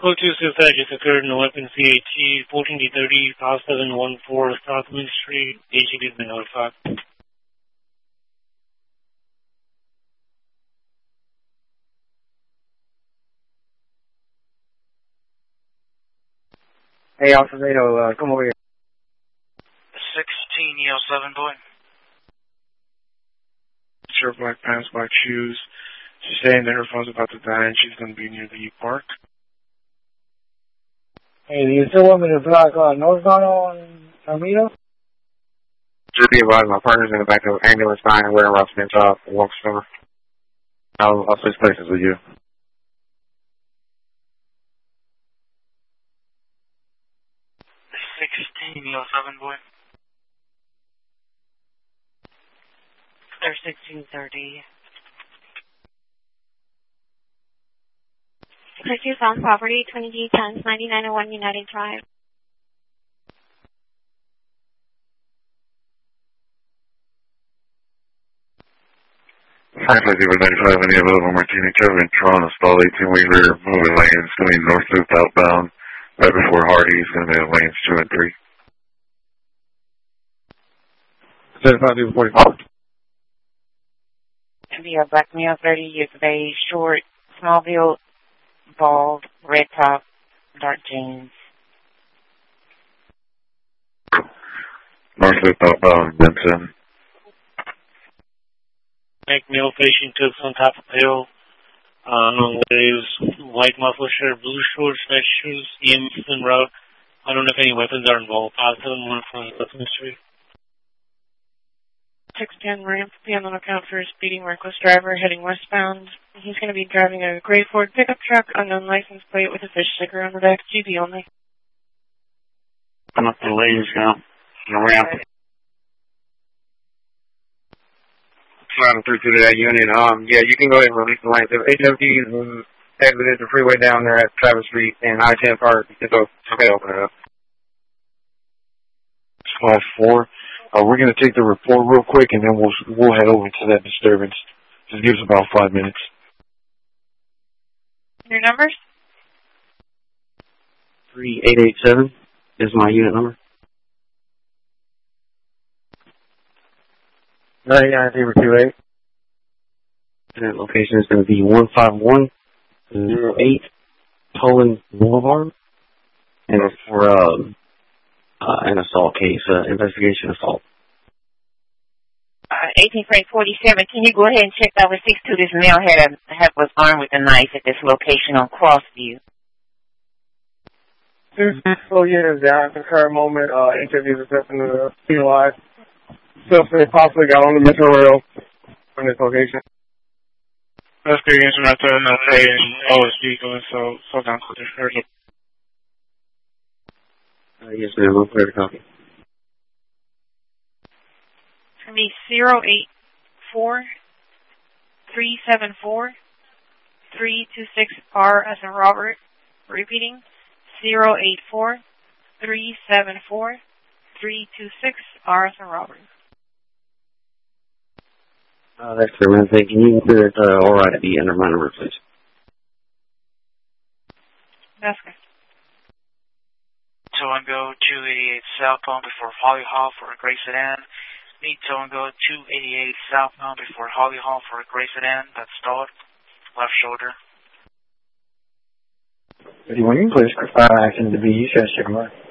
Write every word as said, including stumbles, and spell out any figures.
Code two six that just occurred in the weapon C A T, fourteen D thirty, five seven one four South Main Street. A G D has been notified. Hey, Alfredo, uh, come over here. sixteen E L seven, boy. Her black pants, black shoes. She's saying that her phone's about to die and she's going to be near the park. Hey, do you still want me to block uh, northbound on Armida? Just be advised, my partner's in the back of ambulance nine wearing Ralph Smith top and walks over. I'll, I'll switch places with you. sixteen E L seven, boy. They're sixteen thirty. Purchase on property, twenty-eight times ninety-nine oh one United Drive. Frankly, zero ninety-five, any available Martini Trevor in Toronto, stall eighteen wheeler, moving lanes, going north loop outbound, right before Hardy's, going to be lanes two and three. seventy-five to forty-five. V R Black Male, thirty years of age, short, small build, bald, red top, dark jeans. North loop outbound, Benson. Black male facing to some type of pale. Um, wears white muffler shirt, blue shorts, red shoes, E M S en route. I don't know if any weapons are involved. five seven one from South Main Street. six ten ramp, be on the lookout for a speeding reckless driver heading westbound. He's going to be driving a gray Ford pickup truck, unknown license plate with a fish sticker on the back, G B only. I'm up the lanes now. The ramp. Driving through to that unit. Um, yeah, you can go ahead and release the lanes. If H F D exited the freeway down there at Travis Street and I ten Park, it's okay, open it up. Squad four. Uh, we're going to take the report real quick, and then we'll we'll head over to that disturbance. Just give us about five minutes. Your numbers? three eight eight seven is my unit number. ninety-nine zero two eight. That location is going to be one five one zero eight Poland Boulevard. And it's for um, uh, an assault case, uh, investigation assault. Uh, eighteen Frank forty-seven, can you go ahead and check over six two? This male had a, had, was armed with a knife at this location on Crossview. Full units down at the current moment. Uh, interviews assessing the scene alive. Suspect possibly got on the metro rail from this location. Investigations right there in L A and O S D going so so down to the church. Uh, yes, ma'am. I'm clear to copy. It's going to be zero eight four three seven four three two six R as in Robert. Repeating, zero eight four three seven four three two six R as in Robert. Uh, that's clear, man. Thank you. You can clear it, uh, all right at the end of my number, please. That's good. Tow and go two eighty-eight southbound before Holly Hall for a gray sedan. Meet tow and go two eighty-eight southbound before Holly Hall for a gray sedan. That's stalled. Left shoulder. Good morning, please. Uh, action to be used. Check mark.